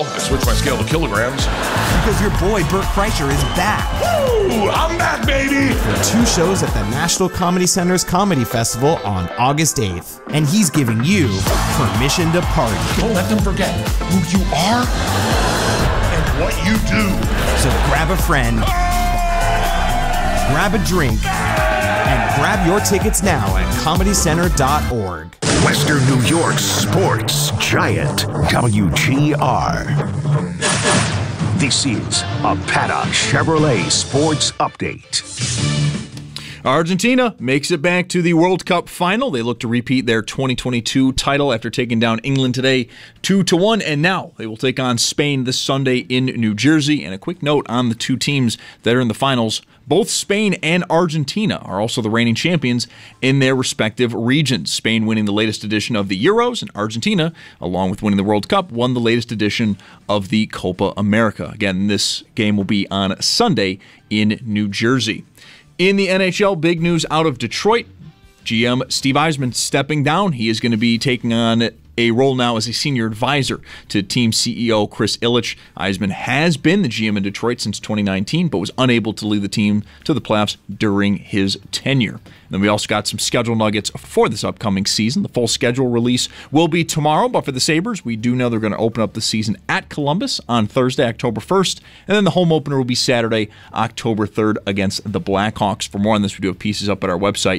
I switched my scale to kilograms. Because your boy Bert Kreischer is back. Woo! I'm back, baby! For 2 shows at the National Comedy Center's Comedy Festival on August 8th. And he's giving you permission to party. Don't let them forget who you are and what you do. So grab a friend, grab a drink, and grab your tickets now at comedycenter.org. Western New York's sports giant, WGR. This is a Paddock Chevrolet Sports Update. Argentina makes it back to the World Cup final. They look to repeat their 2022 title after taking down England today 2-1, and now they will take on Spain this Sunday in New Jersey. And a quick note on the 2 teams that are in the finals. Both Spain and Argentina are also the reigning champions in their respective regions. Spain winning the latest edition of the Euros, and Argentina, along with winning the World Cup, won the latest edition of the Copa America. Again, this game will be on Sunday in New Jersey. In the NHL, big news out of Detroit. GM Steve Yzerman stepping down. He is going to be taking on a role now as a senior advisor to team CEO Chris Ilitch. Yzerman has been the GM in Detroit since 2019, but was unable to lead the team to the playoffs during his tenure. And then we also got some schedule nuggets for this upcoming season. The full schedule release will be tomorrow, but for the Sabres, we do know they're going to open up the season at Columbus on Thursday, October 1st, and then the home opener will be Saturday, October 3rd against the Blackhawks. For more on this, we do have pieces up at our website,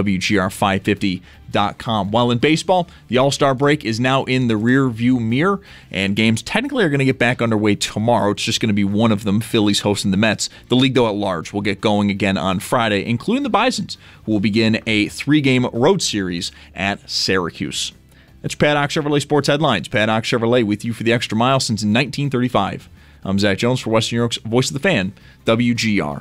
WGR550.com. While in baseball, the All-Star break is now in the rear-view mirror, and games technically are going to get back underway tomorrow. It's just going to be one of them, Phillies hosting the Mets. The league, though, at large will get going again on Friday, including the Bisons, who will begin a 3-game road series at Syracuse. That's Paddock Chevrolet Sports Headlines. Paddock Chevrolet with you for the extra mile since 1935. I'm Zach Jones for Western New York's Voice of the Fan, WGR.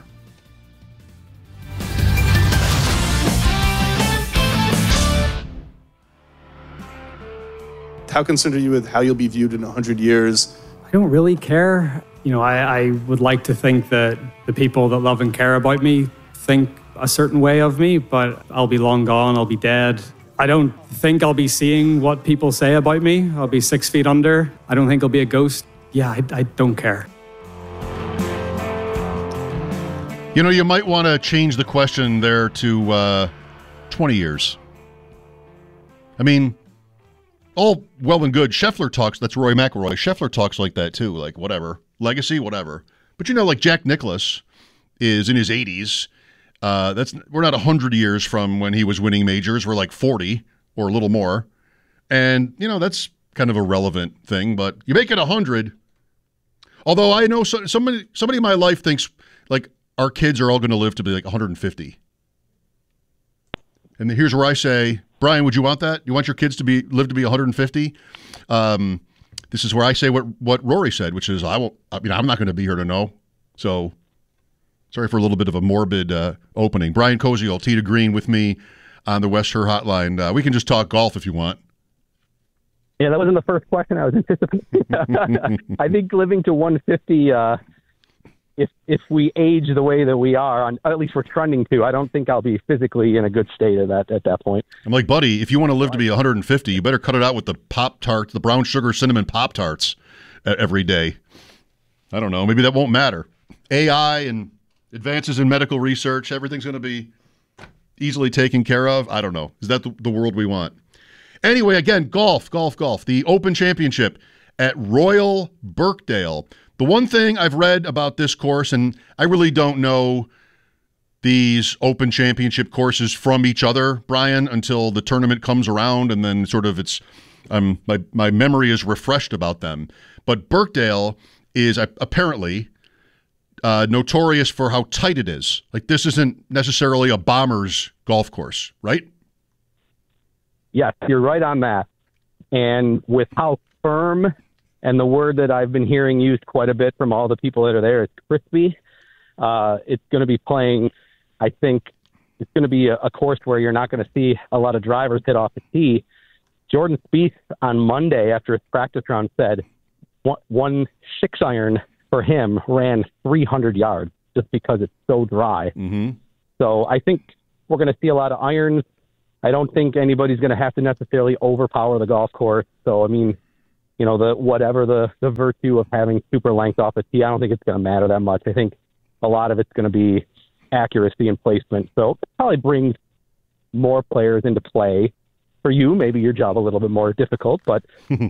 How concerned are you with how you'll be viewed in 100 years? I don't really care. I would like to think that the people that love and care about me think a certain way of me, but I'll be long gone, I'll be dead. I don't think I'll be seeing what people say about me. I'll be 6 feet under. I don't think I'll be a ghost. Yeah, I don't care. You might want to change the question there to 20 years. I mean, all well and good. Scheffler talks, that's Rory McIlroy. Scheffler talks like that too, like whatever. Legacy, whatever. But like Jack Nicklaus is in his 80s. We're not 100 years from when he was winning majors. We're like 40 or a little more. And, that's kind of a relevant thing, but you make it 100. Although I know somebody in my life thinks like our kids are all going to live to be like 150. And here's where I say, Brian, would you want that? You want your kids to live to be 150? This is where I say what Rory said, which is I'm not going to be here to know. So sorry for a little bit of a morbid opening. Brian Koziol, Tee to Green with me on the West Her Hotline. We can just talk golf if you want. Yeah, that wasn't the first question I was anticipating. I think living to 150, if we age the way that we are, at least we're trending to, I don't think I'll be physically in a good state at that point. I'm like, buddy, if you want to live to be 150, you better cut it out with the Pop-Tarts, the brown sugar cinnamon Pop-Tarts every day. I don't know. Maybe that won't matter. AI and advances in medical research, everything's going to be easily taken care of. I don't know. Is that the world we want? Anyway, again, golf. The Open Championship at Royal Birkdale. The one thing I've read about this course, and I really don't know these Open Championship courses from each other, Brian, until the tournament comes around, and then sort of my memory is refreshed about them. But Birkdale is apparently notorious for how tight it is. Like, this isn't necessarily a bomber's golf course, right? Yes, you're right on that. And with how firm, and the word that I've been hearing used quite a bit from all the people that are there is crispy. It's going to be playing, I think, it's going to be a course where you're not going to see a lot of drivers hit off the tee. Jordan Spieth on Monday after his practice round said one 6-iron for him ran 300 yards just because it's so dry. Mm-hmm. So I think we're going to see a lot of irons. I don't think anybody's going to have to necessarily overpower the golf course. So, I mean, the virtue of having super length off the tee, I don't think it's going to matter that much. I think a lot of it's going to be accuracy and placement. So it probably brings more players into play. For you, maybe your job a little bit more difficult, but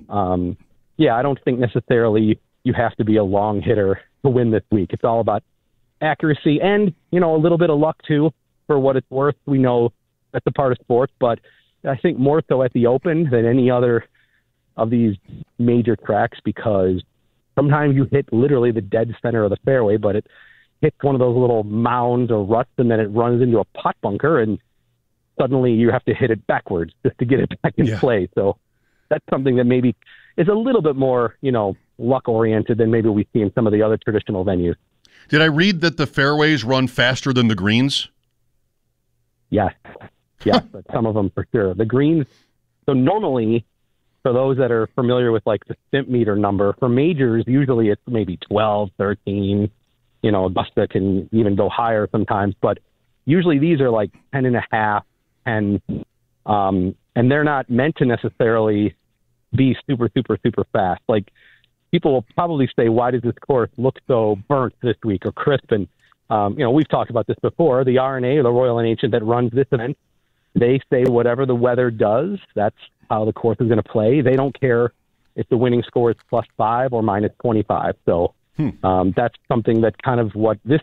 I don't think necessarily you have to be a long hitter to win this week. It's all about accuracy and, a little bit of luck too, for what it's worth. We know that's a part of sports, but I think more so at the Open than any other of these major tracks, because sometimes you hit literally the dead center of the fairway, but it hits one of those little mounds or ruts, and then it runs into a putt bunker, and suddenly you have to hit it backwards just to get it back in play. So that's something that maybe is a little bit more, luck-oriented than maybe we see in some of the other traditional venues. Did I read that the fairways run faster than the greens? Yes, but some of them for sure. The greens, so normally, for those that are familiar with like the stimp meter number, for majors, usually it's maybe 12, 13, Augusta can even go higher sometimes, but usually these are like 10.5, and they're not meant to necessarily be super, super, super fast. Like, people will probably say, why does this course look so burnt this week or crisp? And, we've talked about this before. The R&A, or the Royal and Ancient, that runs this event, they say whatever the weather does, that's how the course is going to play. They don't care if the winning score is +5 or -25. So that's something that kind of what this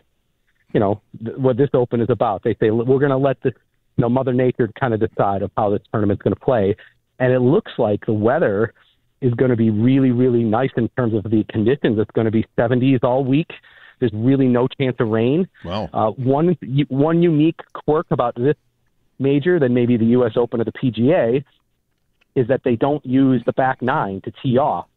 Open is about. They say, we're going to let this, Mother Nature kind of decide of how this tournament's going to play. And it looks like the weather is going to be really, really nice in terms of the conditions. It's going to be 70s all week. There's really no chance of rain. Wow. One unique quirk about this major than maybe the U.S. Open or the PGA is that they don't use the back nine to tee off.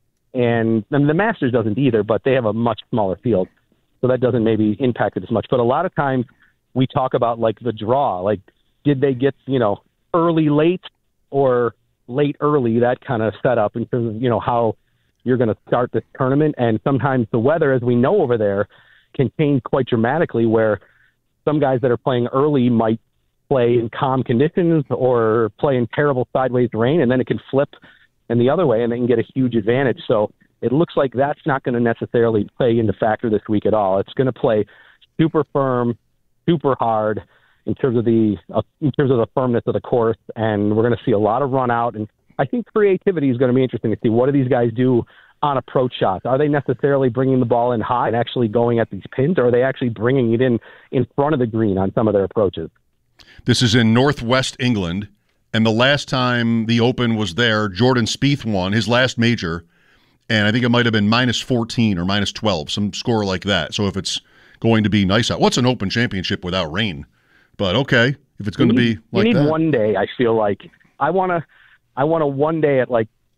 And the Masters doesn't either, but they have a much smaller field. So that doesn't maybe impact it as much. But a lot of times we talk about like the draw, like did they get, early, late or late, early, that kind of setup in terms of, how you're going to start this tournament. And sometimes the weather, as we know over there, can change quite dramatically, where some guys that are playing early might play in calm conditions or play in terrible sideways rain, and then it can flip in the other way and they can get a huge advantage. So it looks like that's not going to necessarily play into factor this week at all. It's going to play super firm, super hard in terms of the firmness of the course, and we're going to see a lot of run out. And I think creativity is going to be interesting to see. What do these guys do on approach shots? Are they necessarily bringing the ball in high and actually going at these pins, or are they actually bringing it in front of the green on some of their approaches? This is in Northwest England, and the last time the Open was there, Jordan Spieth won his last major, and I think it might have been -14 or -12, some score like that. So if it's going to be nice out, what's an Open Championship without rain? But okay, if it's going to be like that. You need one day, I feel like. I want a one day at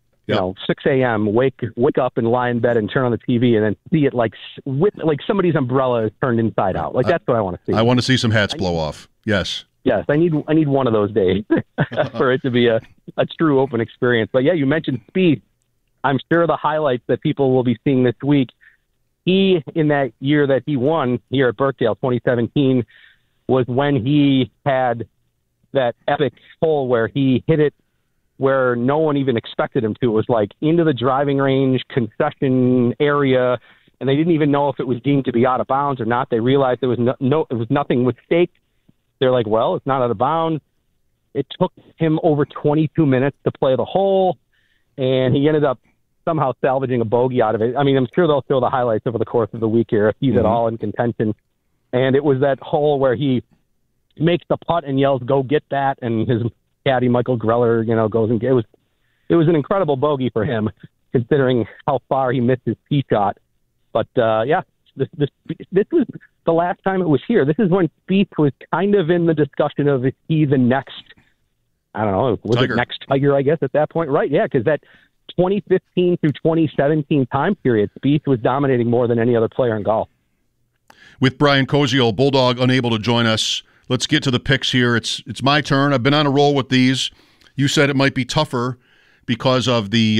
6 a.m., wake up and lie in bed and turn on the TV and then see it like somebody's umbrella is turned inside out. Like, that's what I want to see. I want to see some hats blow off. Yes. Yes, I need one of those days for it to be a true Open experience. But yeah, you mentioned Spieth. I'm sure the highlights that people will be seeing this week, he, in that year that he won here at Birkdale, 2017, was when he had that epic hole where he hit it where no one even expected him to. It was like into the driving range, concession area, and they didn't even know if it was deemed to be out of bounds or not. They realized there was it was nothing was staked. They're like, well, it's not out of bounds. It took him over 22 minutes to play the hole, and he ended up somehow salvaging a bogey out of it. I mean, I'm sure they'll show the highlights over the course of the week here if he's at all in contention. And it was that hole where he makes the putt and yells, "Go get that!" And his caddy, Michael Greller, goes and it was an incredible bogey for him, considering how far he missed his tee shot. But this was the last time it was here. This is when Spieth was kind of in the discussion of, is he the next? I don't know. Was Tiger. It next Tiger? I guess at that point, right? Yeah, because that 2015 through 2017 time period, Spieth was dominating more than any other player in golf. With Brian Koziol, Bulldog, unable to join us. Let's get to the picks here. It's my turn. I've been on a roll with these. You said it might be tougher because of the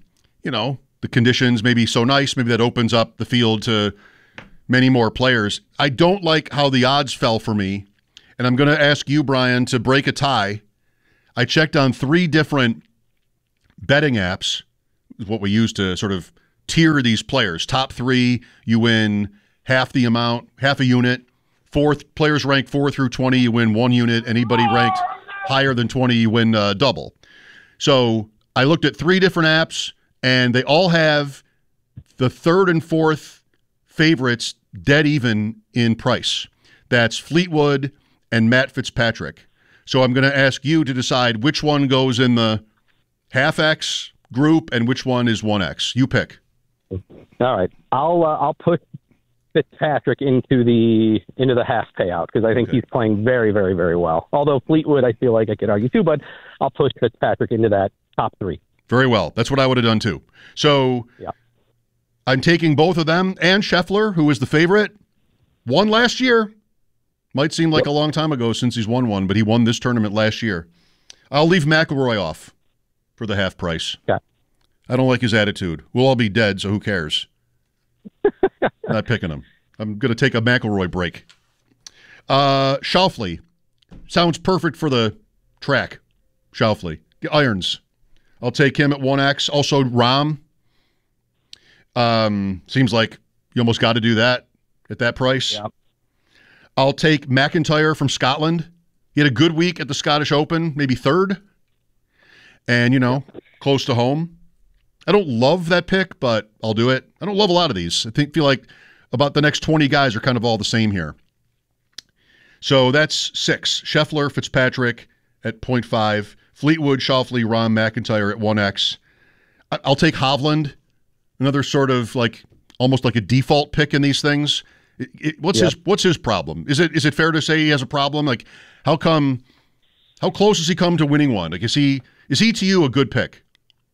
the conditions. Maybe so nice. Maybe that opens up the field to many more players. I don't like how the odds fell for me, and I'm going to ask you, Brian, to break a tie. I checked on 3 different betting apps, is what we use to sort of tier these players. Top 3, you win half the amount, half a unit. Players ranked 4 through 20, you win 1 unit. Anybody ranked higher than 20, you win double. So I looked at 3 different apps, and they all have the 3rd and 4th favorites dead even in price. That's Fleetwood and Matt Fitzpatrick. So I'm going to ask you to decide which one goes in the half X group and which one is 1X. You pick. All right. I'll put Fitzpatrick into the half payout because I think he's playing very, very, very well. Although Fleetwood, I feel like I could argue too, but I'll push Fitzpatrick into that top 3. Very well. That's what I would have done too. So I'm taking both of them and Scheffler, who is the favorite. Won last year. Might seem like a long time ago since he's won one, but he won this tournament last year. I'll leave McIlroy off for the half price. Okay. I don't like his attitude. We'll all be dead, so who cares? Not picking him. I'm going to take a McIlroy break. Schauffele. Sounds perfect for the track. Schauffele. The irons. I'll take him at 1X. Also, Rahm. Seems like you almost got to do that at that price. Yeah. I'll take McIntyre from Scotland. He had a good week at the Scottish Open, maybe 3rd. And, close to home. I don't love that pick, but I'll do it. I don't love a lot of these. Feel like about the next 20 guys are kind of all the same here. So that's 6. Scheffler, Fitzpatrick at 0.5. Fleetwood, Schauffele, Rahm, McIntyre at 1X. I'll take Hovland, another sort of almost like a default pick in these things. What's his problem? Is it fair to say he has a problem? How close has he come to winning one? Is he to you a good pick?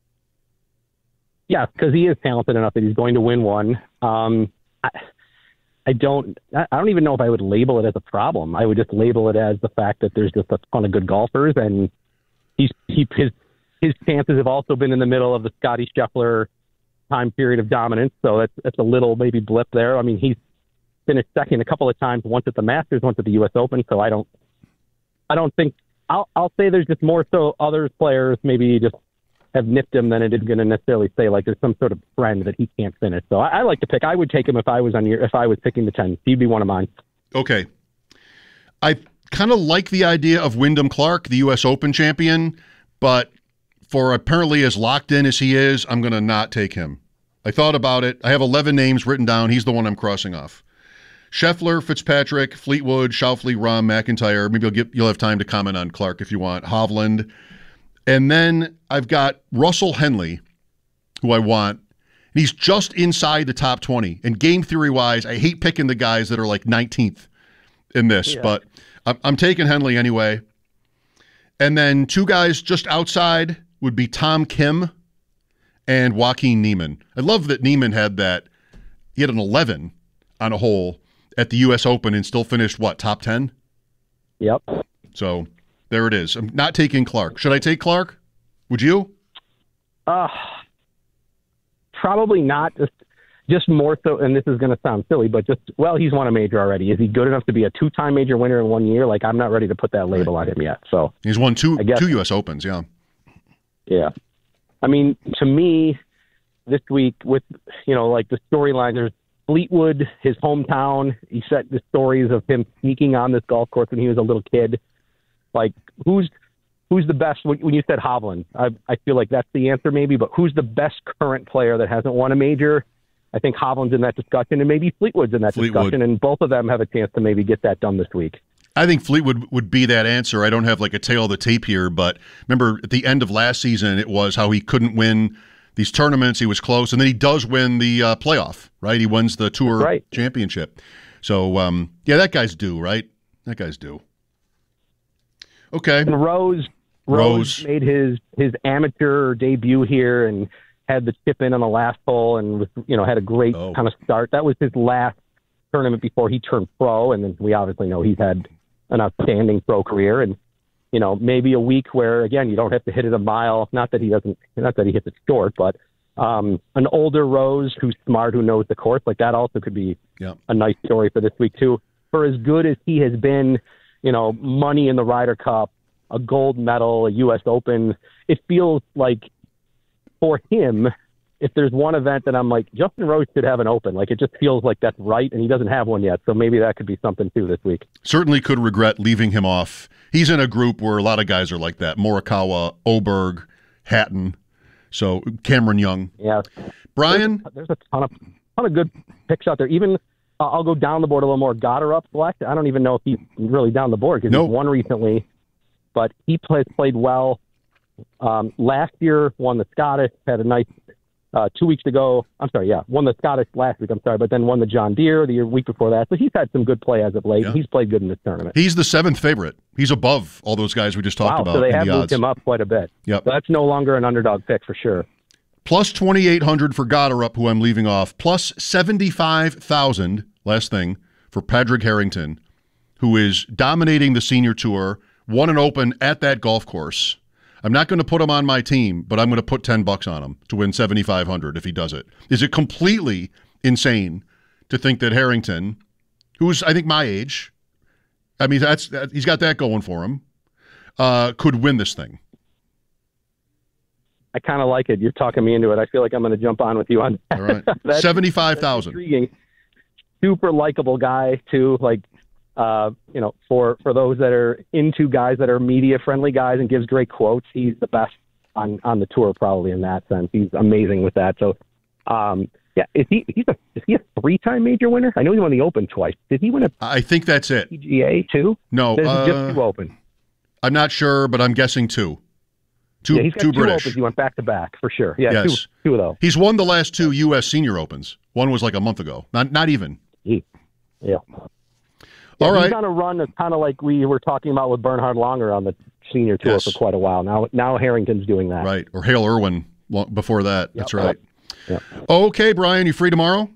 Yeah, because he is talented enough that he's going to win one. I don't even know if I would label it as a problem. I would just label it as the fact that there's just a ton of good golfers, and his chances have also been in the middle of the Scotty Scheffler time period of dominance. So that's a little maybe blip there. I mean, he's finished second a couple of times, once at the Masters, once at the U.S. Open. So I don't think I'll say there's just more so other players maybe just have nipped him than it is going to necessarily say there's some sort of trend that he can't finish. So I like to pick. I would take him if I was picking the 10. He'd be one of mine. Okay. I kind of like the idea of Wyndham Clark, the U.S. Open champion, but for apparently as locked in as he is, I'm going to not take him. I thought about it. I have 11 names written down. He's the one I'm crossing off. Scheffler, Fitzpatrick, Fleetwood, Schauffele, Rahm, McIntyre. Maybe you'll have time to comment on Clark if you want. Hovland. And then I've got Russell Henley, who I want. He's just inside the top 20. And game theory-wise, I hate picking the guys that are 19th in this, but I'm taking Henley anyway. And then 2 guys just outside would be Tom Kim and Joaquin Niemann. I love that Niemann had that. He had an 11 on a hole at the U.S. Open and still finished, top 10? Yep. So there it is. I'm not taking Clark. Should I take Clark? Would you? Probably not. Just more so, and this is going to sound silly, but he's won a major already. Is he good enough to be a 2-time major winner in 1 year? I'm not ready to put that label on him yet. So he's won two U.S. Opens, yeah. Yeah. I mean, to me, this week with, the storyline, there's Fleetwood, his hometown. He set the stories of him sneaking on this golf course when he was a little kid. Who's the best? When you said Hovland, I feel like that's the answer maybe, but who's the best current player that hasn't won a major? I think Hovland's in that discussion, and maybe Fleetwood's in that discussion, and both of them have a chance to maybe get that done this week. I think Fleetwood would be that answer. I don't have a tail of the tape here, but remember at the end of last season, it was how he couldn't win these tournaments. He was close, and then he does win the playoff, right? He wins the Tour Championship. So, that guy's due, right? That guy's due. Okay. And Rose made his amateur debut here and had the chip in on the last hole and was, had a great kind of start. That was his last tournament before he turned pro, and then we obviously know he's had an outstanding pro career. And maybe a week where again you don't have to hit it a mile. Not that he hits it short, but an older Rose who's smart, who knows the course, that also could be a nice story for this week too. For as good as he has been, money in the Ryder Cup, a gold medal, a U.S. Open, it feels like for him if there's one event that I'm like, Justin Rose should have an Open. Like, it just feels like that's right, and he doesn't have one yet. So maybe that could be something too this week. Certainly could regret leaving him off. He's in a group where a lot of guys are like that. Morikawa, Oberg, Hatton, so Cameron Young. Yeah. Brian? There's a ton of good picks out there. Even I'll go down the board a little more. Goddard select. I don't even know if he's really down the board because he's won recently, but he played well. Last year, won the Scottish, had a nice 2 weeks ago. Won the Scottish last week, but then won the John Deere the week before that. So he's had some good play as of late. Yeah. He's played good in this tournament. He's the 7th favorite. He's above all those guys we just talked about. So they have moved him up quite a bit. Yep. So that's no longer an underdog pick for sure. Plus 2,800 for Goddard, who I'm leaving off. Plus 75,000, last thing, for Padraig Harrington, who is dominating the senior tour, won an Open at that golf course. I'm not going to put him on my team, but I'm going to put $10 on him to win 7,500 if he does it. Is it completely insane to think that Harrington, who's I think my age, I mean he's got that going for him, could win this thing? I kind of like it. You're talking me into it. I feel like I'm going to jump on with you on that. All right, 75,000. Intriguing. Super likable guy too. Like. For those that are into guys that are media-friendly guys and gives great quotes, he's the best on the tour probably in that sense. He's amazing with that. So, is he a 3-time major winner? I know he won the Open twice. Did he win a? I think that's it. PGA too? No, just 2 Open. I'm not sure, but I'm guessing 2. He's got 2 British. Opens. He went back to back for sure. Yeah, yes. 2 of those. He's won the last 2 U.S. Senior Opens. One was like a month ago. Not even. Yeah. All right. He's on a run that's kind of like we were talking about with Bernhard Langer on the senior tour for quite a while. Now Harrington's doing that. Right. Or Hale Irwin before that. That's right. Yep. Okay, Brian, you free tomorrow?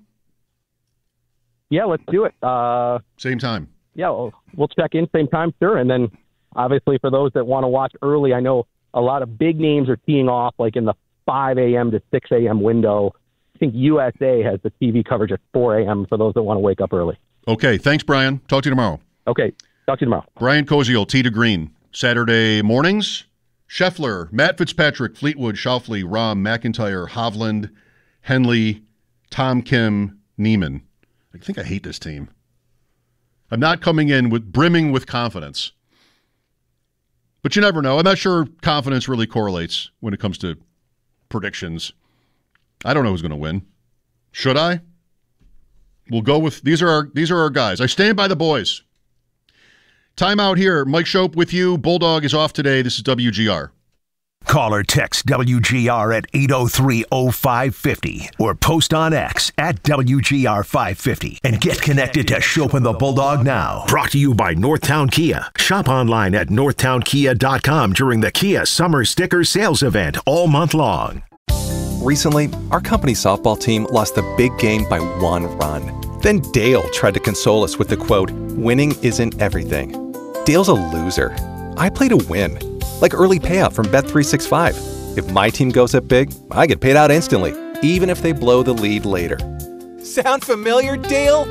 Yeah, let's do it. Same time. Yeah, we'll check in same time, sure. And then obviously for those that want to watch early, I know a lot of big names are teeing off like in the 5 a.m. to 6 a.m. window. I think USA has the TV coverage at 4 a.m. for those that want to wake up early. Okay, thanks, Brian. Talk to you tomorrow. Okay, talk to you tomorrow. Brian Koziol, Tee to Green. Saturday mornings, Scheffler, Matt Fitzpatrick, Fleetwood, Schauffele, Rahm, McIntyre, Hovland, Henley, Tom Kim, Neiman. I think I hate this team. I'm not coming in brimming with confidence. But you never know. I'm not sure confidence really correlates when it comes to predictions. I don't know who's going to win. Should I? We'll go with these are our guys. I stand by the boys. Time out here. Mike Shope with you. Bulldog is off today. This is WGR. Call or text WGR at 803-0550 or post on X at WGR550 and get connected to Shope and the Bulldog now. Brought to you by Northtown Kia. Shop online at northtownkia.com during the Kia Summer Sticker Sales Event all month long. Recently, our company softball team lost the big game by 1 run. Then Dale tried to console us with the quote, "Winning isn't everything." Dale's a loser. I play to win. Like early payout from Bet365. If my team goes up big, I get paid out instantly, even if they blow the lead later. Sound familiar, Dale?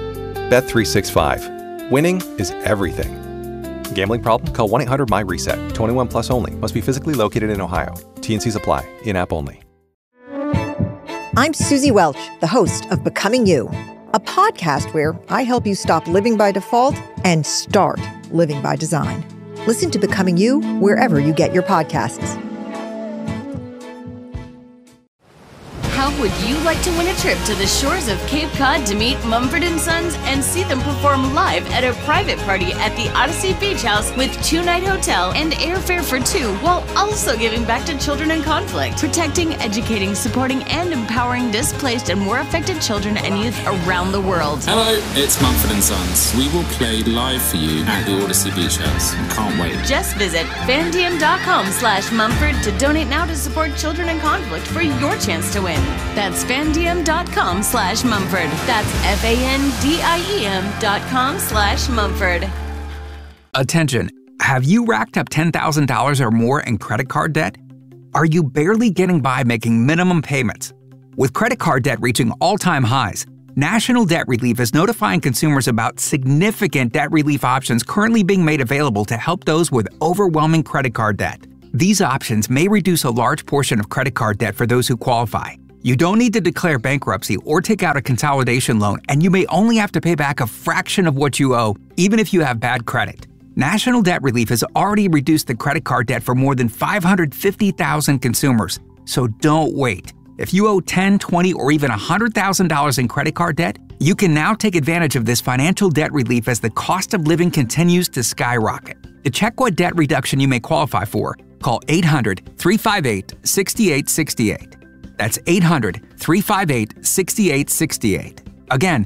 Bet365. Winning is everything. Gambling problem? Call 1-800-MY-RESET. 21 plus only. Must be physically located in Ohio. T&Cs apply. In-app only. I'm Susie Welch, the host of Becoming You, a podcast where I help you stop living by default and start living by design. Listen to Becoming You wherever you get your podcasts. How would you like to win a trip to the shores of Cape Cod to meet Mumford & Sons and see them perform live at a private party at the Odyssey Beach House with 2-night hotel and airfare for 2, while also giving back to children in conflict, protecting, educating, supporting, and empowering displaced and war affected children and youth around the world? Hello, it's Mumford & Sons. We will play live for you at the Odyssey Beach House. Can't wait. Just visit fandiem.com/Mumford to donate now to support children in conflict for your chance to win. That's fandiem.com/Mumford. That's FANDIEM.com/Mumford. Attention. Have you racked up $10,000 or more in credit card debt? Are you barely getting by making minimum payments? With credit card debt reaching all-time highs, National Debt Relief is notifying consumers about significant debt relief options currently being made available to help those with overwhelming credit card debt. These options may reduce a large portion of credit card debt for those who qualify. You don't need to declare bankruptcy or take out a consolidation loan, and you may only have to pay back a fraction of what you owe, even if you have bad credit. National Debt Relief has already reduced the credit card debt for more than 550,000 consumers. So don't wait. If you owe $10,000, $20,000, or even $100,000 in credit card debt, you can now take advantage of this financial debt relief as the cost of living continues to skyrocket. To check what debt reduction you may qualify for, call 800-358-6868. That's 800-358-6868. Again,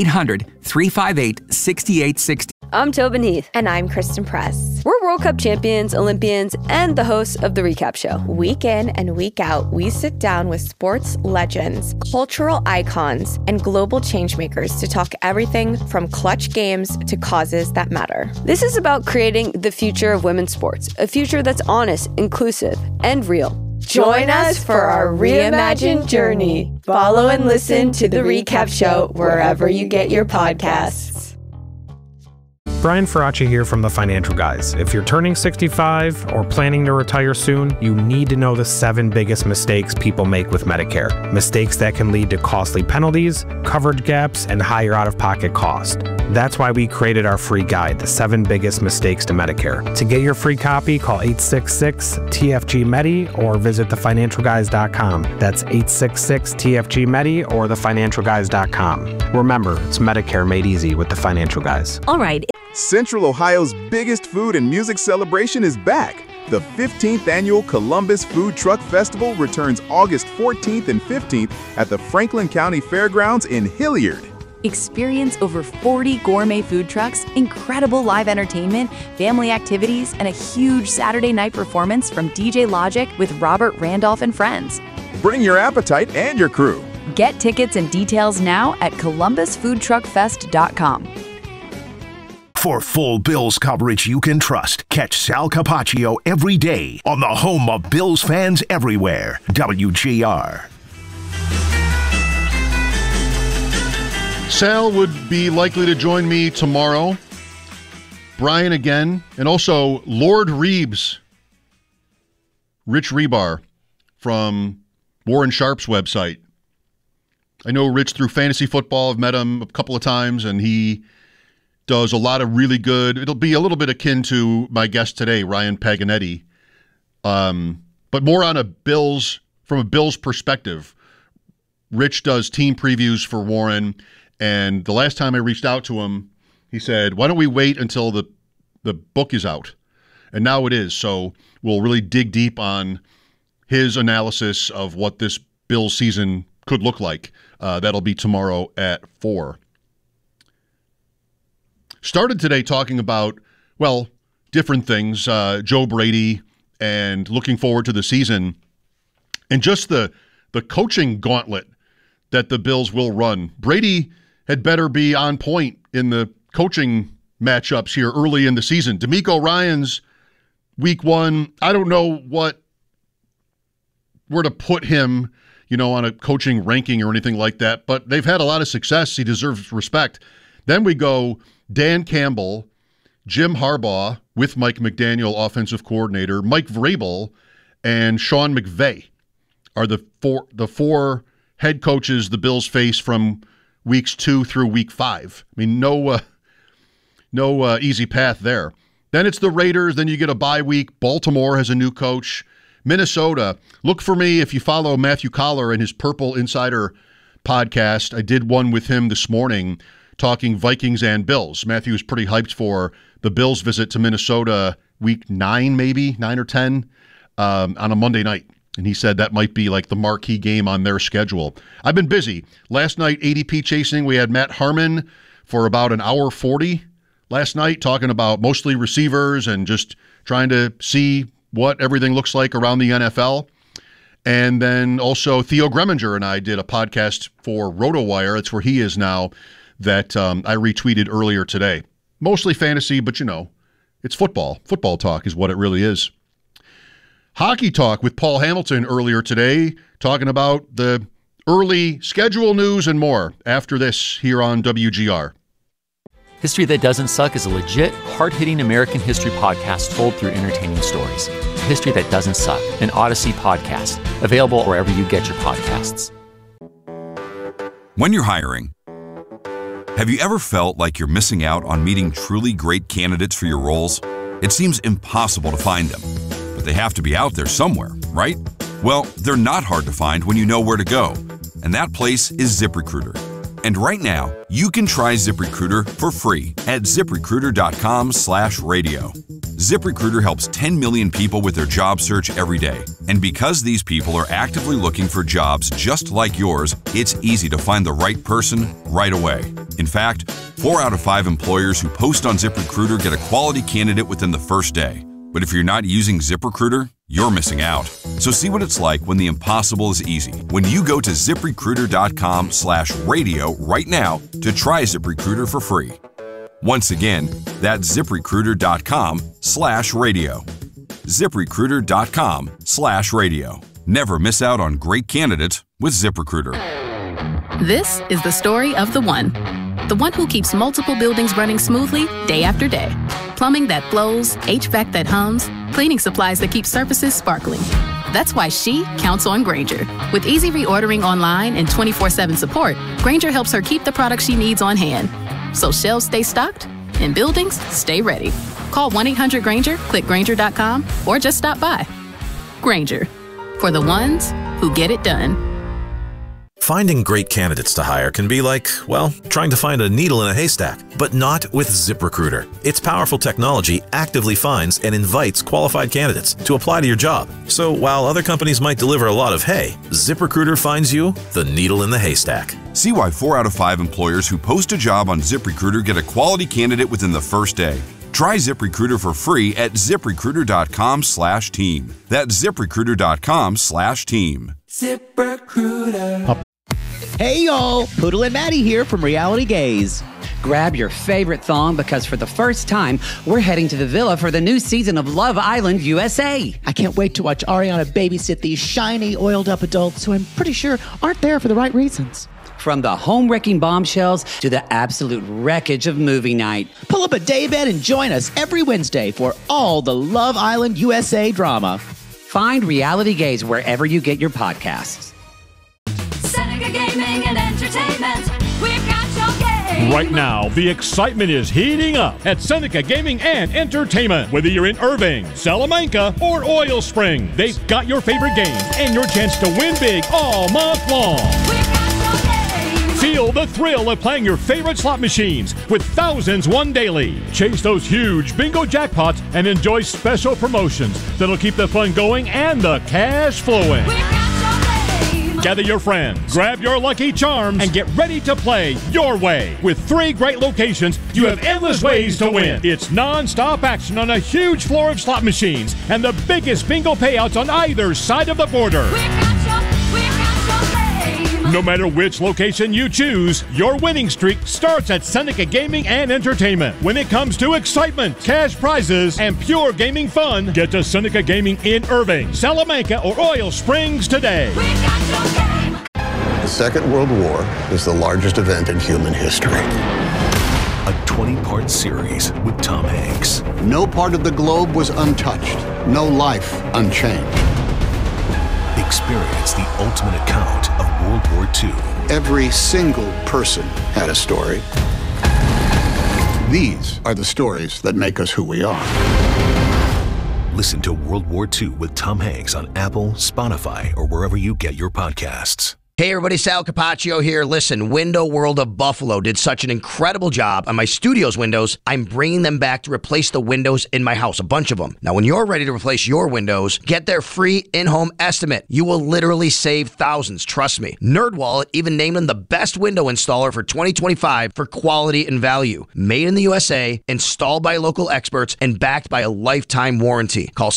800-358-6868. I'm Tobin Heath. And I'm Kristen Press. We're World Cup champions, Olympians, and the hosts of The Recap Show. Week in and week out, we sit down with sports legends, cultural icons, and global changemakers to talk everything from clutch games to causes that matter. This is about creating the future of women's sports, a future that's honest, inclusive, and real. Join us for our reimagined journey. Follow and listen to The Recap Show wherever you get your podcasts. Brian Faraci here from The Financial Guys. If you're turning 65 or planning to retire soon, you need to know the 7 biggest mistakes people make with Medicare. Mistakes that can lead to costly penalties, coverage gaps, and higher out-of-pocket cost. That's why we created our free guide, The 7 Biggest Mistakes to Medicare. To get your free copy, call 866-TFG-MEDI or visit thefinancialguys.com. That's 866-TFG-MEDI or thefinancialguys.com. Remember, it's Medicare made easy with The Financial Guys. All right. Central Ohio's biggest food and music celebration is back. The 15th annual Columbus Food Truck Festival returns August 14th and 15th at the Franklin County Fairgrounds in Hilliard. Experience over 40 gourmet food trucks, incredible live entertainment, family activities, and a huge Saturday night performance from DJ Logic with Robert Randolph and friends. Bring your appetite and your crew. Get tickets and details now at columbusfoodtruckfest.com. For full Bills coverage you can trust, catch Sal Capaccio every day on the home of Bills fans everywhere, WGR. Sal would be likely to join me tomorrow. Brian again, and also Lord Reeves, Rich Rebar from Warren Sharp's website. I know Rich through fantasy football. I've met him a couple of times, and he does a lot of really good. It'll be a little bit akin to my guest today, Ryan Paganetti, but more on from a Bills perspective. Rich does team previews for Warren, and the last time I reached out to him, he said, "Why don't we wait until the book is out?" And now it is. So we'll really dig deep on his analysis of what this Bills season could look like. That'll be tomorrow at 4. Started today talking about, well, different things, Joe Brady and looking forward to the season, and just the coaching gauntlet that the Bills will run. Brady had better be on point in the coaching matchups here early in the season. DeMeco Ryans, week 1, I don't know where to put him, on a coaching ranking or anything like that, but they've had a lot of success. He deserves respect. Then we go Dan Campbell, Jim Harbaugh with Mike McDaniel, offensive coordinator, Mike Vrabel, and Sean McVay are the four head coaches the Bills face from weeks 2 through week 5. I mean, no easy path there. Then it's the Raiders. Then you get a bye week. Baltimore has a new coach. Minnesota. Look for me if you follow Matthew Collar and his Purple Insider podcast. I did one with him this morning talking Vikings and Bills. Matthew is pretty hyped for the Bills visit to Minnesota week 9, maybe 9 or 10 on a Monday night. And he said that might be like the marquee game on their schedule. I've been busy. Last night, ADP chasing, we had Matt Harmon for about an hour 40 last night, talking about mostly receivers and just trying to see what everything looks like around the NFL. And then also Theo Greminger and I did a podcast for RotoWire. That's where he is now, that I retweeted earlier today. Mostly fantasy, but it's football. Football talk is what it really is. Hockey talk with Paul Hamilton earlier today, talking about the early schedule news and more after this here on WGR. History That Doesn't Suck is a legit, hard-hitting American history podcast told through entertaining stories. History That Doesn't Suck, an Odyssey podcast, available wherever you get your podcasts. When you're hiring, have you ever felt like you're missing out on meeting truly great candidates for your roles? It seems impossible to find them, but they have to be out there somewhere, right? Well, they're not hard to find when you know where to go, and that place is ZipRecruiter. And right now, you can try ZipRecruiter for free at ZipRecruiter.com/radio. ZipRecruiter helps 10 million people with their job search every day. And because these people are actively looking for jobs just like yours, it's easy to find the right person right away. In fact, 4 out of 5 employers who post on ZipRecruiter get a quality candidate within the first day. But if you're not using ZipRecruiter, you're missing out. So see what it's like when the impossible is easy. When you go to ZipRecruiter.com/radio right now to try ZipRecruiter for free. Once again, that's ZipRecruiter.com/radio. ZipRecruiter.com/radio. Never miss out on great candidates with ZipRecruiter. This is the story of the one who keeps multiple buildings running smoothly day after day. Plumbing that flows, HVAC that hums, cleaning supplies that keep surfaces sparkling. That's why she counts on Grainger. With easy reordering online and 24/7 support, Grainger helps her keep the products she needs on hand. So shelves stay stocked and buildings stay ready. Call 1-800-GRAINGER, click Grainger.com, or just stop by. Grainger, for the ones who get it done. Finding great candidates to hire can be like, well, trying to find a needle in a haystack, but not with ZipRecruiter. Its powerful technology actively finds and invites qualified candidates to apply to your job. So while other companies might deliver a lot of hay, ZipRecruiter finds you the needle in the haystack. See why 4 out of 5 employers who post a job on ZipRecruiter get a quality candidate within the first day. Try ZipRecruiter for free at ZipRecruiter.com/team. That's ZipRecruiter.com/team. ZipRecruiter. Hey y'all, Poodle and Maddie here from Reality Gaze. Grab your favorite thong because for the first time, we're heading to the villa for the new season of Love Island USA. I can't wait to watch Ariana babysit these shiny, oiled-up adults who I'm pretty sure aren't there for the right reasons. From the home-wrecking bombshells to the absolute wreckage of movie night. Pull up a daybed and join us every Wednesday for all the Love Island USA drama. Find Reality Gaze wherever you get your podcasts. Seneca Gaming and Entertainment, we've got your game. Right now, the excitement is heating up at Seneca Gaming and Entertainment. Whether you're in Irving, Salamanca, or Oil Spring, they've got your favorite games and your chance to win big all month long. Feel the thrill of playing your favorite slot machines with thousands won daily. Chase those huge bingo jackpots and enjoy special promotions that'll keep the fun going and the cash flowing. Gather your friends, grab your lucky charms, and get ready to play your way. With 3 great locations, you have endless ways to win. It's non-stop action on a huge floor of slot machines and the biggest bingo payouts on either side of the border. No matter which location you choose, your winning streak starts at Seneca Gaming and Entertainment. When it comes to excitement, cash prizes, and pure gaming fun, get to Seneca Gaming in Irving, Salamanca, or Oil Springs today. The Second World War is the largest event in human history. A 20-part series with Tom Hanks. No part of the globe was untouched, no life unchanged. Experience the ultimate account of World War II. Every single person had a story. These are the stories that make us who we are. Listen to World War II with Tom Hanks on Apple, Spotify, or wherever you get your podcasts. Hey everybody, Sal Capaccio here. Listen, Window World of Buffalo did such an incredible job on my studio's windows, I'm bringing them back to replace the windows in my house, a bunch of them. Now, when you're ready to replace your windows, get their free in-home estimate. You will literally save thousands, trust me. NerdWallet even named them the best window installer for 2025 for quality and value. Made in the USA, installed by local experts, and backed by a lifetime warranty. Call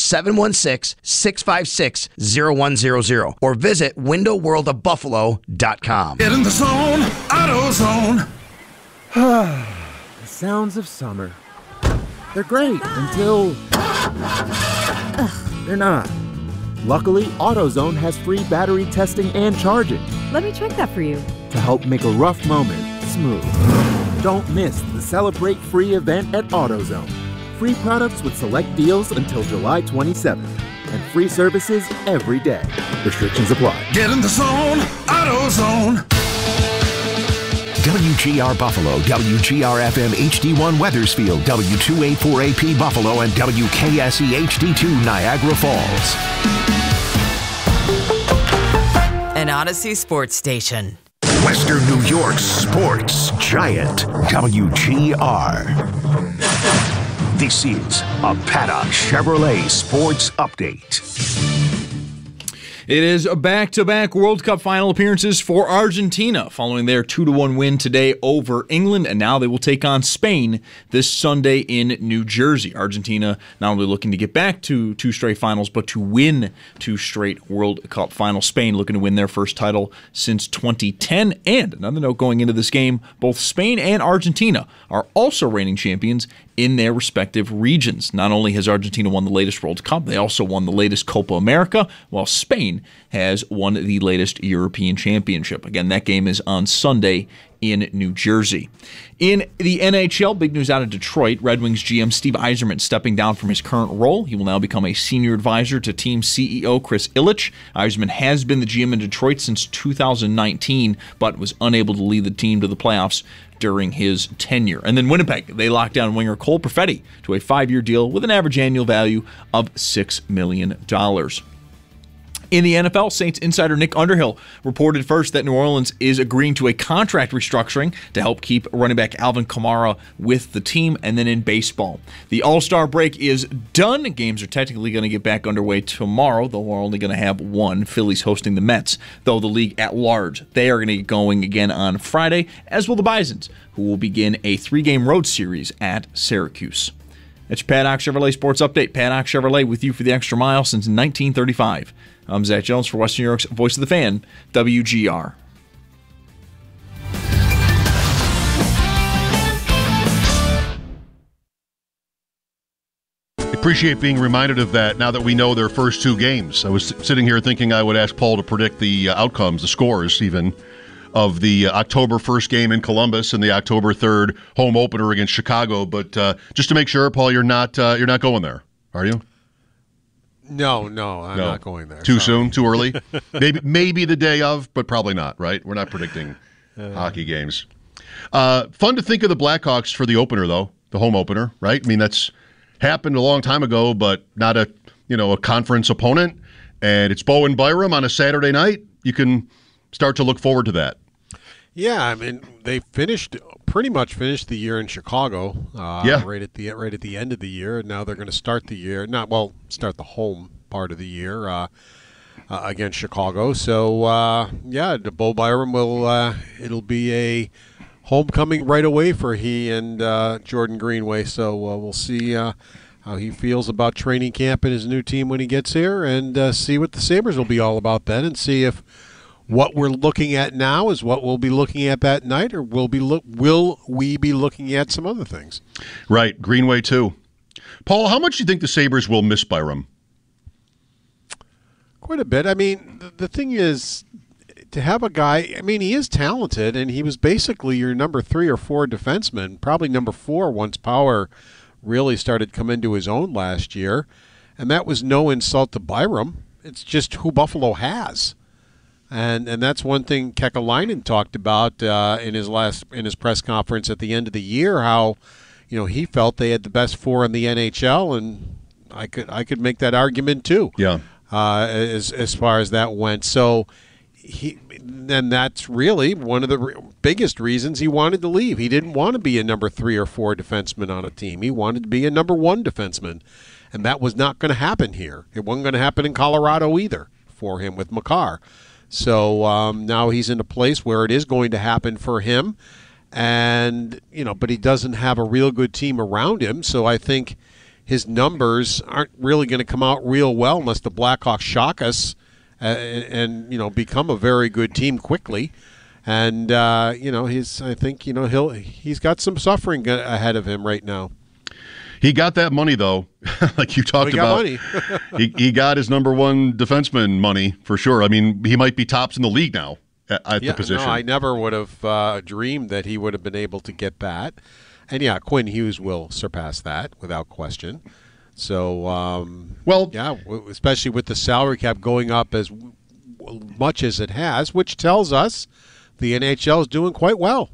716-656-0100 or visit windowworldofbuffalo.com. Get in the zone, AutoZone. The sounds of summer. They're great until they're not. Luckily, AutoZone has free battery testing and charging. Let me check that for you. To help make a rough moment smooth. Don't miss the Celebrate Free event at AutoZone. Free products with select deals until July 27th. And free services every day. Restrictions apply. Get in the zone, AutoZone. WGR Buffalo, WGR FM HD1 Weathersfield, W284AP Buffalo, and WKSE HD2 Niagara Falls. An Odyssey sports station. Western New York's sports giant, WGR. This is a Paddock Chevrolet Sports Update. It is a back-to-back World Cup final appearances for Argentina following their 2-1 win today over England, and now they will take on Spain this Sunday in New Jersey. Argentina not only looking to get back to 2 straight finals, but to win 2 straight World Cup finals. Spain looking to win their first title since 2010. And another note going into this game, both Spain and Argentina are also reigning champions in their respective regions. Not only has Argentina won the latest World Cup, they also won the latest Copa America, while Spain has won the latest European Championship. Again, that game is on Sunday in New Jersey. In the NHL, big news out of Detroit. Red Wings GM Steve Yzerman stepping down from his current role. He will now become a senior advisor to team CEO Chris Ilitch. Yzerman has been the GM in Detroit since 2019, but was unable to lead the team to the playoffs during his tenure. And then Winnipeg, they locked down winger Cole Perfetti to a 5-year deal with an average annual value of $6 million. In the NFL, Saints insider Nick Underhill reported first that New Orleans is agreeing to a contract restructuring to help keep running back Alvin Kamara with the team. And then in baseball, the All-Star break is done. Games are technically going to get back underway tomorrow, though we're only going to have one. Phillies hosting the Mets, though the league at large, they are going to get going again on Friday, as will the Bisons, who will begin a 3-game road series at Syracuse. That's your Paddock Chevrolet Sports Update. Paddock Chevrolet with you for the extra mile since 1935. I'm Zach Jones for Western New York's Voice of the Fan, WGR. Appreciate being reminded of that now that we know their first 2 games. I was sitting here thinking I would ask Paul to predict the outcomes, the scores even, of the October 1st game in Columbus and the October 3rd home opener against Chicago. But just to make sure, Paul, you're not going there, are you? No, I'm not going there. Too soon? Too early? maybe the day of, but probably not, right? We're not predicting hockey games. Fun to think of the Blackhawks for the opener, though, the home opener, right? I mean, that's happened a long time ago, but not a conference opponent. And it's Bo and Byram on a Saturday night. You can start to look forward to that. Yeah, I mean, they pretty much finished the year in Chicago. Right at the end of the year. And now they're going to start the year, start the home part of the year against Chicago. So Bo Byram it'll be a homecoming right away for he and Jordan Greenway. So we'll see how he feels about training camp and his new team when he gets here, and see what the Sabres will be all about then, and see if what we're looking at now is what we'll be looking at that night, or will we be looking at some other things? Right, Greenway too. Paul, how much do you think the Sabres will miss Byram? Quite a bit. I mean, the thing is, to have a guy, I mean, he is talented, and he was basically your number 3 or 4 defenseman, probably number 4 once Power really started to come into his own last year, and that was no insult to Byram. It's just who Buffalo has. And that's one thing Kekalainen talked about in his press conference at the end of the year, how he felt they had the best 4 in the NHL, and I could make that argument too. Yeah. As far as that went, so then that's really one of the biggest reasons he wanted to leave. He didn't want to be a number 3 or 4 defenseman on a team. He wanted to be a number 1 defenseman, and that was not going to happen here. It wasn't going to happen in Colorado either for him with Makar. So now he's in a place where it is going to happen for him, and but he doesn't have a real good team around him. So I think his numbers aren't really going to come out real well unless the Blackhawks shock us and become a very good team quickly. And he's got some suffering ahead of him right now. He got that money, though, like you talked about. he got his number 1 defenseman money, for sure. I mean, he might be tops in the league now at the position. No, I never would have dreamed that he would have been able to get that. And, Quinn Hughes will surpass that without question. So, especially with the salary cap going up as much as it has, which tells us the NHL is doing quite well.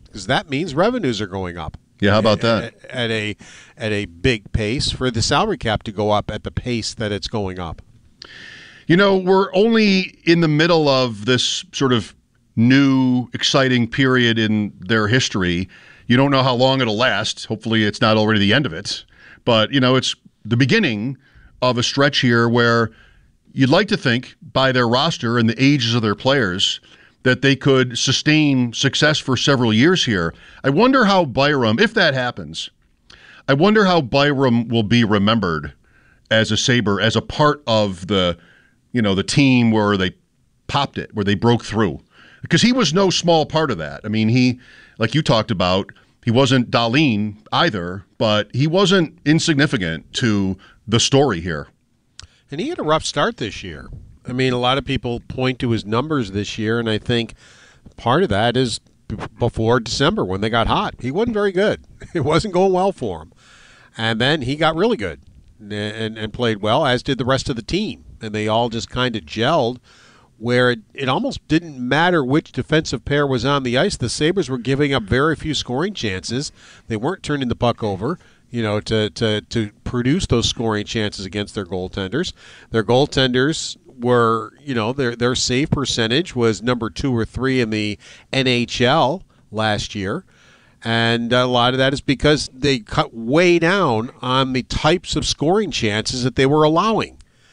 because that means revenues are going up. Yeah, how about that? At a big pace for the salary cap to go up at the pace that it's going up. You know, we're only in the middle of this sort of new, exciting period in their history. You don't know how long it'll last. Hopefully it's not already the end of it. But, you know, it's the beginning of a stretch here where you'd like to think by their roster and the ages of their players that they could sustain success for several years here. I wonder how Byram, if that happens, I wonder how Byram will be remembered as a Sabre, as a part of the, you know, the team where they popped it, where they broke through. Because he was no small part of that. I mean, he, like you talked about, he wasn't Dahlin either, but he wasn't insignificant to the story here. And he had a rough start this year. I mean, a lot of people point to his numbers this year, and I think part of that is before December when they got hot. He wasn't very good. It wasn't going well for him. And then he got really good and played well, as did the rest of the team. And they all just kind of gelled where it almost didn't matter which defensive pair was on the ice. The Sabres were giving up very few scoring chances. They weren't turning the puck over, you know, to produce those scoring chances against their goaltenders. Their goaltenders were, you know, their save percentage was number 2 or 3 in the NHL last year. And a lot of that is because they cut way down on the types of scoring chances that they were allowing.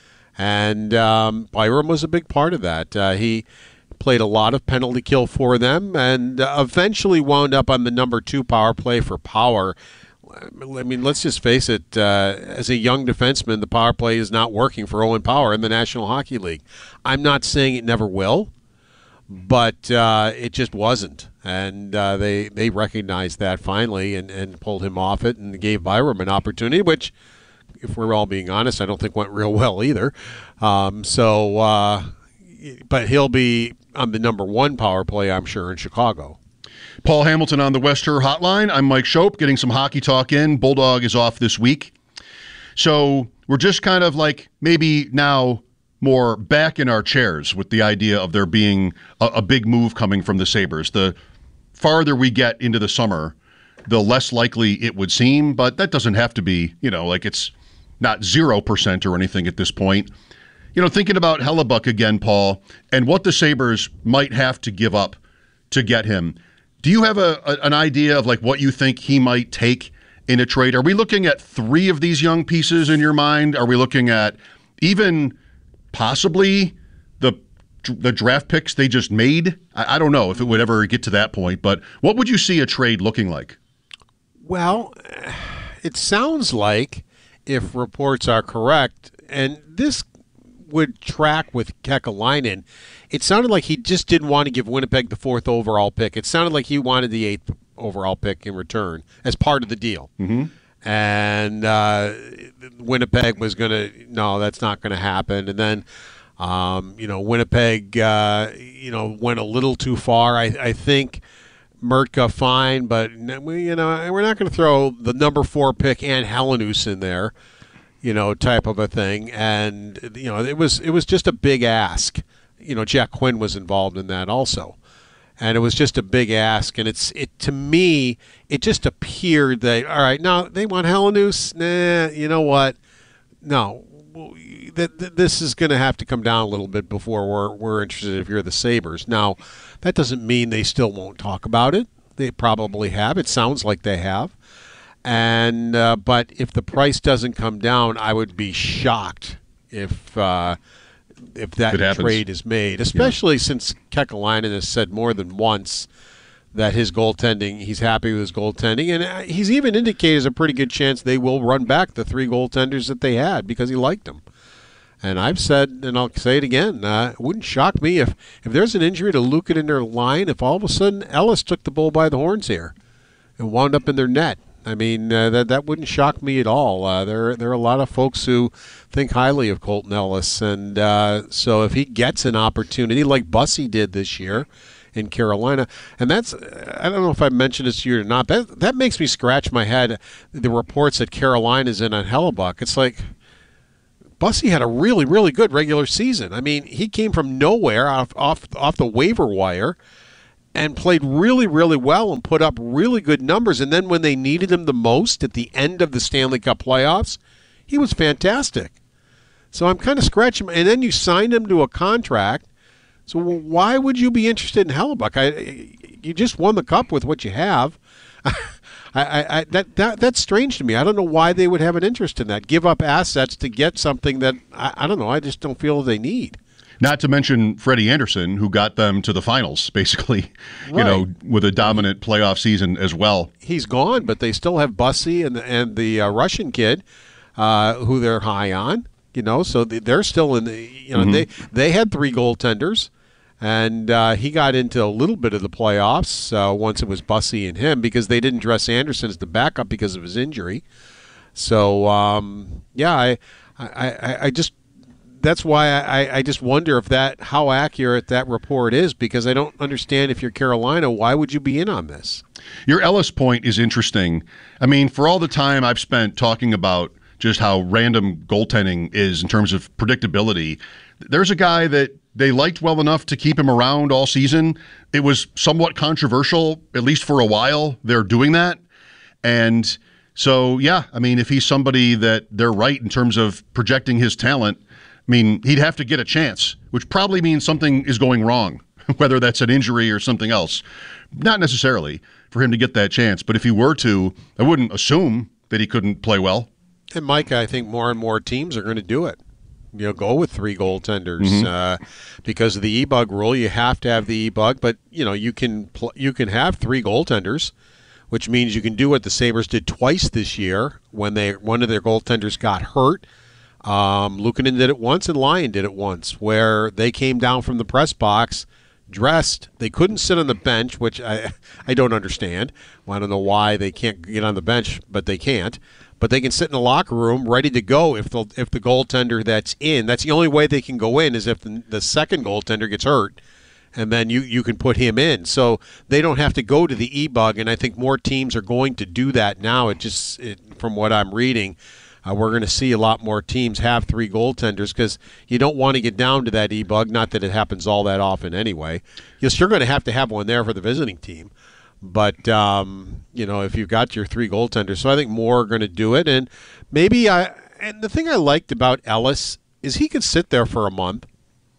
And Byram was a big part of that. He played a lot of penalty kill for them and eventually wound up on the number 2 power play for Power. I mean, let's just face it, as a young defenseman, the power play is not working for Owen Power in the National Hockey League. I'm not saying it never will, but it just wasn't. And they recognized that finally and pulled him off it and gave Byram an opportunity, which, if we're all being honest, I don't think went real well either. But he'll be on the number 1 power play, I'm sure, in Chicago. Paul Hamilton on the West Her Hotline. I'm Mike Schopp, getting some hockey talk in. Bulldog is off this week. So we're just kind of like maybe now more back in our chairs with the idea of there being a big move coming from the Sabres. The farther we get into the summer, the less likely it would seem, but that doesn't have to be, you know, like it's not 0% or anything at this point. You know, thinking about Hellebuck again, Paul, and what the Sabres might have to give up to get him. Do you have an idea of like what you think he might take in a trade? Are we looking at 3 of these young pieces in your mind? Are we looking at even possibly the draft picks they just made? I don't know if it would ever get to that point, but what would you see a trade looking like? Well, it sounds like, if reports are correct, and this would track with Kekalainen, it sounded like he just didn't want to give Winnipeg the 4th overall pick. It sounded like he wanted the 8th overall pick in return as part of the deal. Mm-hmm. And Winnipeg was going to, no, that's not going to happen. And then, you know, Winnipeg, you know, went a little too far. I think Mertka fine, but, you know, we're not going to throw the number 4 pick and Helenius in there, you know, type of a thing. And, you know, it was just a big ask. You know, Jack Quinn was involved in that also. And it was just a big ask. And to me, it just appeared that, all right, now they want Helenius. Nah, you know what? No, this is going to have to come down a little bit before we're interested if you're the Sabres. Now, that doesn't mean they still won't talk about it. They probably have. It sounds like they have. And but if the price doesn't come down, I would be shocked if that trade is made, especially since Kekalainen has said more than once that his goaltending, he's happy with his goaltending, and he's even indicated there's a pretty good chance they will run back the 3 goaltenders that they had because he liked them. And I've said, and I'll say it again, it wouldn't shock me if there's an injury to Luukkonen in their line, if all of a sudden Ellis took the bull by the horns here and wound up in their net. I mean, that wouldn't shock me at all. There are a lot of folks who think highly of Colton Ellis, and so if he gets an opportunity like Bussy did this year in Carolina, and that's, I don't know if I mentioned this to you or not, that makes me scratch my head, the reports that Carolina's in on Hellebuck. It's like, Bussy had a really, really good regular season. I mean, he came from nowhere off the waiver wire, and played really, really well and put up really good numbers. And then when they needed him the most at the end of the Stanley Cup playoffs, he was fantastic. So I'm kind of scratching. And then you signed him to a contract. So why would you be interested in Hellebuyck? You just won the Cup with what you have. That's strange to me. I don't know why they would have an interest in that. Give up assets to get something that, I don't know, I just don't feel they need. Not to mention Freddie Anderson, who got them to the finals, basically, Right. with a dominant playoff season as well. He's gone, but they still have Bussy and the Russian kid, who they're high on. So they're still in the. They had 3 goaltenders, and he got into a little bit of the playoffs once it was Bussy and him because they didn't dress Anderson as the backup because of his injury. So I just. That's why I just wonder how accurate that report is, because I don't understand, if you're Carolina, why would you be in on this? Your Ellis point is interesting. I mean, for all the time I've spent talking about just how random goaltending is in terms of predictability, there's a guy that they liked well enough to keep him around all season. It was somewhat controversial, at least for a while, they're doing that. And so, yeah, I mean, if he's somebody that they're right in terms of projecting his talent, I mean, he'd have to get a chance, which probably means something is going wrong, whether that's an injury or something else. Not necessarily for him to get that chance, but if he were to, I wouldn't assume that he couldn't play well. And, Mike, I think more and more teams are going to do it. Go with 3 goaltenders because of the e-bug rule. You have to have the e-bug, but you can have 3 goaltenders, which means you can do what the Sabres did twice this year when one of their goaltenders got hurt. Luukkonen did it once and Lyon did it once, where they came down from the press box dressed. They couldn't sit on the bench, which I don't understand. Well, I don't know why they can't get on the bench, but they can't. But they can sit in the locker room ready to go if the goaltender that's the only way they can go in is if the second goaltender gets hurt, and then you can put him in. So they don't have to go to the e-bug, and I think more teams are going to do that now. From what I'm reading, we're going to see a lot more teams have 3 goaltenders because you don't want to get down to that e-bug, not that it happens all that often anyway. You're going to have one there for the visiting team. But, if you've got your 3 goaltenders. So I think more are going to do it. And and the thing I liked about Ellis is he could sit there for a month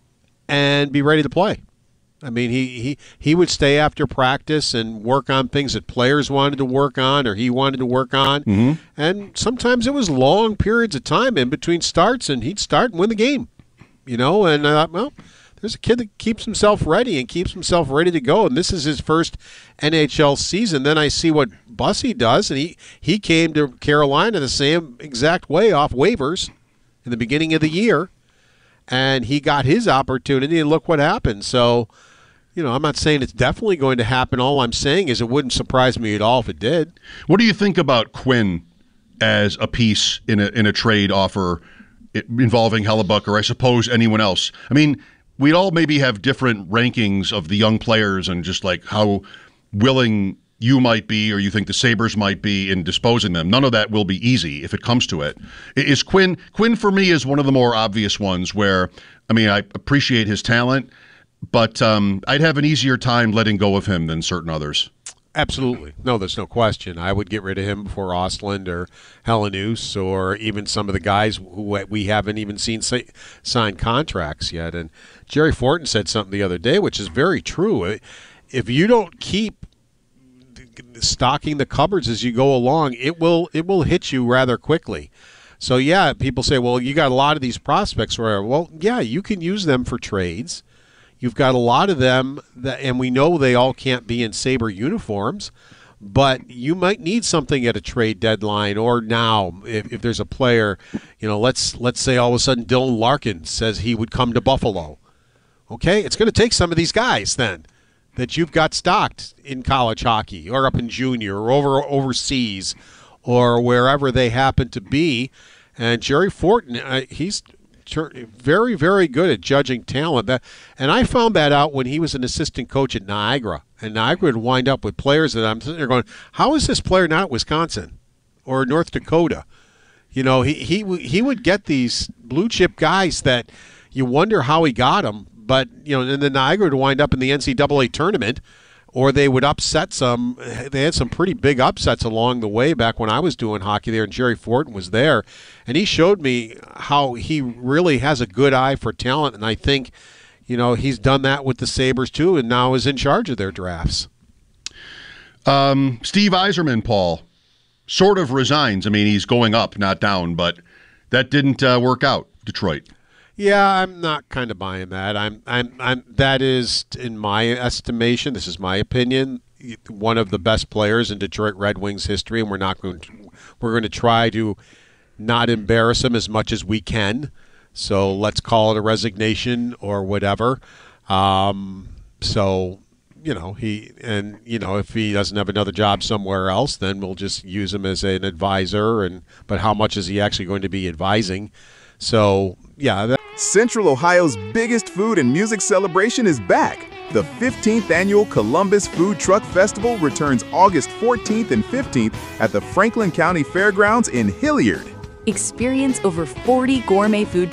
and be ready to play. I mean, he would stay after practice and work on things that players wanted to work on or he wanted to work on. Mm-hmm. And sometimes it was long periods of time in between starts, and he'd start and win the game. And I thought, well, there's a kid that keeps himself ready and keeps himself ready to go, and this is his first NHL season. Then I see what Bussy does, and he came to Carolina the same exact way off waivers in the beginning of the year, and he got his opportunity, and look what happened. So, I'm not saying it's definitely going to happen. All I'm saying is it wouldn't surprise me at all if it did. What do you think about Quinn as a piece in a trade offer involving Hellebuyck, or I suppose anyone else? I mean, we all maybe have different rankings of the young players and just like how willing you might be or you think the Sabres might be in disposing them. None of that will be easy if it comes to it. Is Quinn for me is one of the more obvious ones where, I mean, I appreciate his talent, but I'd have an easier time letting go of him than certain others. Absolutely. No, there's no question. I would get rid of him before Ostlund or Helenius or even some of the guys who we haven't even seen sign contracts yet. And Jerry Fortin said something the other day, which is very true. If you don't keep stocking the cupboards as you go along, it will hit you rather quickly. So, yeah, people say, well, you got a lot of these prospects where, well, yeah, you can use them for trades. You've got a lot of them, and we know they all can't be in Sabre uniforms, but you might need something at a trade deadline or now if there's a player, let's say all of a sudden Dylan Larkin says he would come to Buffalo. Okay, it's going to take some of these guys then that you've got stocked in college hockey or up in junior or overseas or wherever they happen to be. And Jerry Fortin, he's very, very good at judging talent. And I found that out when he was an assistant coach at Niagara. And Niagara would wind up with players that I'm sitting there going, how is this player not at Wisconsin or North Dakota? He would get these blue chip guys that you wonder how he got them. But, and then Niagara would wind up in the NCAA tournament or they would upset some. They had some pretty big upsets along the way back when I was doing hockey there, and Jerry Fortin was there, and he showed me how he really has a good eye for talent, and I think, he's done that with the Sabres too, and now is in charge of their drafts. Steve Yzerman, Paul, sort of resigns. I mean, he's going up, not down, but that didn't work out, Detroit. Yeah, I'm not kind of buying that. That is, in my estimation, this is my opinion, one of the best players in Detroit Red Wings history, and we're going to try to not embarrass him as much as we can. So let's call it a resignation or whatever. If he doesn't have another job somewhere else, then we'll just use him as an advisor. But how much is he actually going to be advising? So, yeah. Central Ohio's biggest food and music celebration is back. The 15th annual Columbus Food Truck Festival returns August 14th and 15th at the Franklin County Fairgrounds in Hilliard. Experience over 40 gourmet food